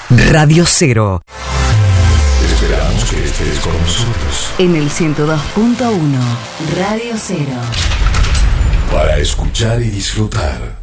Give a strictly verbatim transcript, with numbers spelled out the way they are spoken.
Radio Cero. Esperamos que estés con nosotros. En el ciento dos punto uno, Radio Cero. Para escuchar y disfrutar.